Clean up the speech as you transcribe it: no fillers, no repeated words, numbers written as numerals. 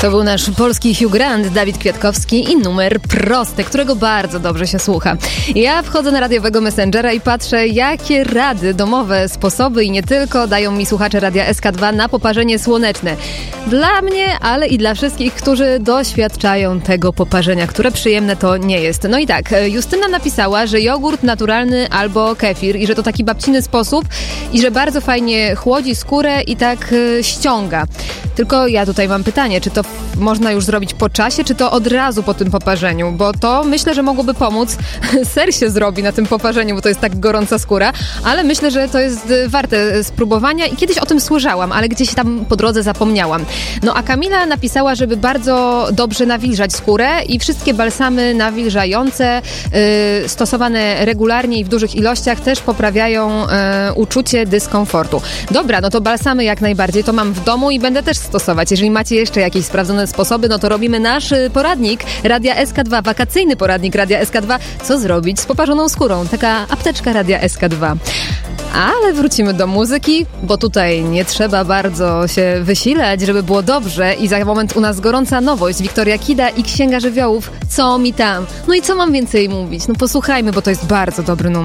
To był nasz polski Hugh Grant, Dawid Kwiatkowski i numer prosty, którego bardzo dobrze się słucha. Ja wchodzę na radiowego Messengera i patrzę, jakie rady, domowe sposoby i nie tylko dają mi słuchacze Radia SK2 na poparzenie słoneczne. Dla mnie, ale i dla wszystkich, którzy doświadczają tego poparzenia, które przyjemne to nie jest. No i tak, Justyna napisała, że jogurt naturalny albo kefir i że to taki babciny sposób i że bardzo fajnie chłodzi skórę i tak ściąga. Tylko ja tutaj mam pytanie, czy to można już zrobić po czasie, czy to od razu po tym poparzeniu? Bo to myślę, że mogłoby pomóc. Ser się zrobi na tym poparzeniu, bo to jest tak gorąca skóra, ale myślę, że to jest warte spróbowania i kiedyś o tym słyszałam, ale gdzieś tam po drodze zapomniałam. No a Kamila napisała, żeby bardzo dobrze nawilżać skórę i wszystkie balsamy nawilżające stosowane regularnie i w dużych ilościach też poprawiają uczucie dyskomfortu. Dobra, no to balsamy jak najbardziej, to mam w domu i będę też stosować. Jeżeli macie jeszcze jakieś sprawdzone sposoby, no to robimy nasz poradnik Radia SK2, wakacyjny poradnik Radia SK2. Co zrobić z poparzoną skórą? Taka apteczka Radia SK2. Ale wrócimy do muzyki, bo tutaj nie trzeba bardzo się wysilać, żeby było dobrze i za moment u nas gorąca nowość. Wiktoria Kida i Księga Żywiołów. Co mi tam? No i co mam więcej mówić? No posłuchajmy, bo to jest bardzo dobry numer.